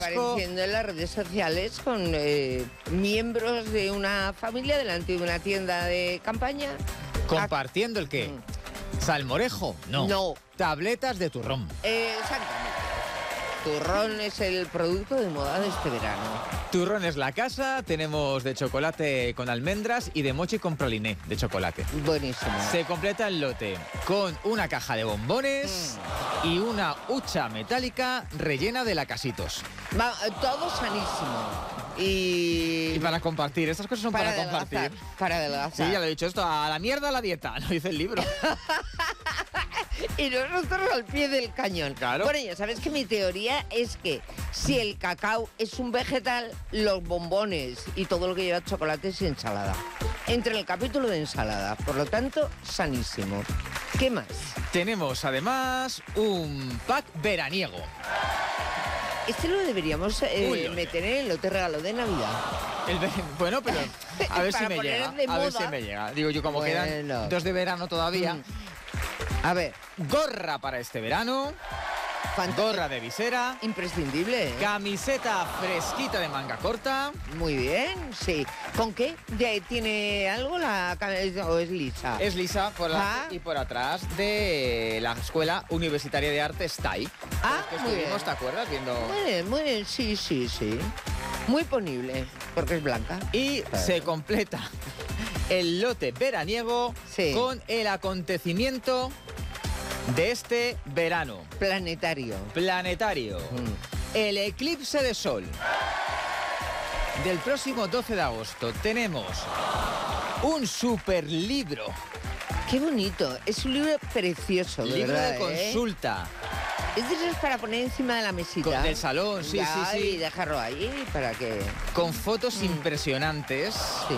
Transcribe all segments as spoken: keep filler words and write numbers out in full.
Apareciendo en las redes sociales con eh, miembros de una familia delante de una tienda de campaña. ¿Compartiendo el qué? Mm. ¿Salmorejo? No. No. Tabletas de turrón. Eh, exactamente. Turrón es el producto de moda de este verano. Turrón es la casa, tenemos de chocolate con almendras y de mochi con praliné de chocolate. Buenísimo. Se completa el lote con una caja de bombones mm. y una hucha metálica rellena de lacasitos. Va, todo sanísimo. Y... y para compartir, estas cosas son para, para compartir. Para adelgazar. Sí, ya lo he dicho, esto a la mierda la dieta, lo dice el libro. Y nosotros al pie del cañón. Claro. Bueno, ya sabes que mi teoría es que si el cacao es un vegetal, los bombones y todo lo que lleva chocolate es ensalada. Entra en el capítulo de ensalada, por lo tanto, sanísimo. ¿Qué más? Tenemos además un pack veraniego. Este lo deberíamos eh, Uy, meter en el lote regalo de Navidad. El ve bueno, pero a ver si me llega. A moda. ver si me llega. Digo yo, como bueno. Quedan dos de verano todavía. Mm. A ver. Gorra para este verano. Fantástico. Gorra de visera. Imprescindible. ¿eh? Camiseta fresquita de manga corta. Muy bien, sí. ¿Con qué? ¿Tiene algo la camiseta o es lisa? Es lisa por la, ah. y por atrás de la Escuela Universitaria de Arte S T A I. Ah, que muy bien. ¿Te acuerdas? Viendo... Muy bien, muy bien, sí, sí, sí. Muy ponible, porque es blanca. Y claro. Se completa el lote veraniego sí. Con el acontecimiento de este verano. Planetario. Planetario. Mm. El eclipse de sol. Del próximo doce de agosto tenemos un super libro. Qué bonito. Es un libro precioso, de libro verdad, de consulta. ¿eh? Es de esos para poner encima de la mesita. Con, del salón, sí, ya, sí, sí. Y dejarlo ahí para que... Con fotos mm. impresionantes. Sí.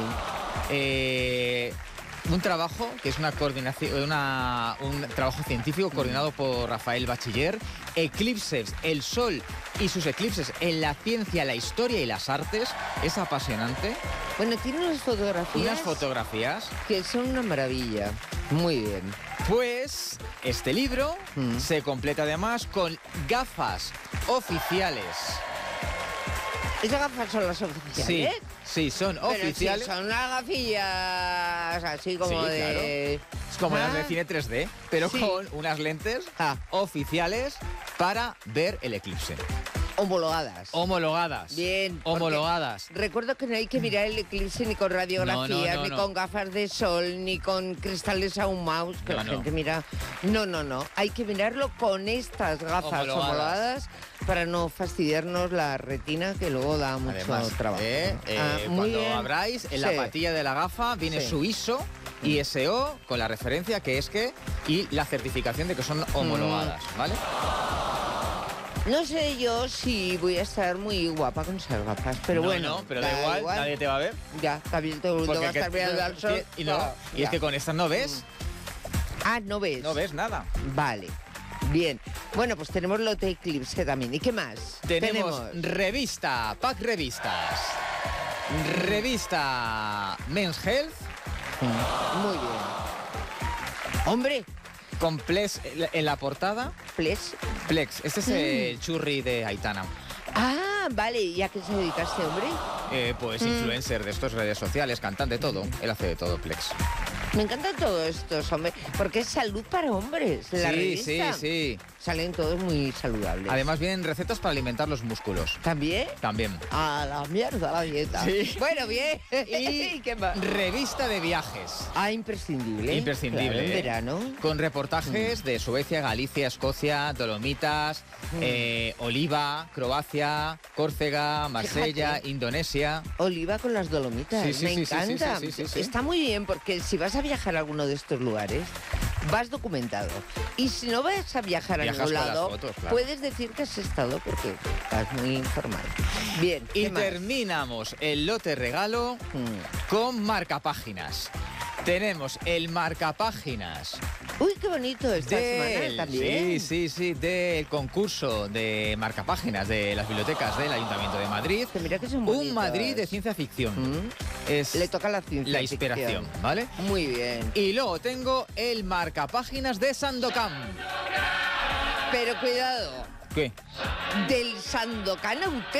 Eh... Un trabajo que es una coordinación, una, un trabajo científico coordinado por Rafael Bachiller. Eclipses, el sol y sus eclipses en la ciencia, la historia y las artes. Es apasionante. Bueno, tiene unas fotografías. Unas fotografías. Que son una maravilla. Muy bien. Pues este libro mm. se completa además con gafas oficiales. ¿Esas gafas son las oficiales? Sí, sí, son Pero oficiales. Sí, son unas gafillas así como sí, de... Claro. Es como ah. las de cine tres D, pero sí. Con unas lentes ah. oficiales para ver el eclipse. Homologadas. Homologadas. Bien. Homologadas. Recuerdo que no hay que mirar el eclipse ni con radiografías, no, no, no, ni no. con gafas de sol, ni con cristales ahumados, que no, la gente mira. No, no, no. Hay que mirarlo con estas gafas homologadas, homologadas para no fastidiarnos la retina, que luego da mucho Además, trabajo. Eh, eh, ah, cuando bien. abráis, en sí. la patilla de la gafa viene sí. su I S O, I S O, con la referencia que es que, y la certificación de que son homologadas, mm. ¿vale? No sé yo si voy a estar muy guapa con esas gafas, pero no, bueno. No, pero da igual, igual, nadie te va a ver. Ya, también todo el mundo va a estar mirando al sol. Y, no, ah, y es que con estas no ves. Ah, no ves. No ves nada. Vale, bien. Bueno, pues tenemos lote eclipse también. ¿Y qué más? Tenemos, tenemos revista, pack revistas. Revista Men's Health. Muy bien. Hombre. Con Plex en la portada. ¿Plex? Plex. Este es mm. el churri de Aitana. Ah, vale. ¿Y a qué se dedica este hombre? Eh, pues mm. influencer de estas redes sociales, cantante, todo. Él hace de todo, Plex. Me encanta todo esto, hombre, porque es salud para hombres. La sí, revista. sí, sí. Salen todos muy saludables. Además vienen recetas para alimentar los músculos. ¿También? También. A la mierda la dieta. Sí. Bueno, bien. Y ¿qué más? Revista de viajes. Ah, imprescindible. Imprescindible. Claro, en ¿eh? verano. Con reportajes mm. de Suecia, Galicia, Escocia, Dolomitas, mm. eh, Oliva, Croacia, Córcega, Marsella, Fíjate. Indonesia. Oliva con las Dolomitas. Sí, sí, Me sí, encanta. Sí, sí, sí, sí, sí. Está muy bien porque si vas a viajar a alguno de estos lugares, vas documentado. Y si no vas a viajar a ningún lado, fotos, claro. puedes decir que has estado porque estás muy informal. Bien. Y más? terminamos el lote regalo mm. con marcapáginas. Tenemos el marcapáginas. Uy, qué bonito esta semana también. Sí, sí, sí, del concurso de marcapáginas de las bibliotecas del Ayuntamiento de Madrid. Que mira que son bonitos. Un Madrid de ciencia ficción. ¿Mm? Es Le toca la ciencia La inspiración, ficción. ¿Vale? Muy bien. Y luego tengo el marcapáginas de Sandokan. Pero cuidado. ¿Qué? Del Sandokan auténtico.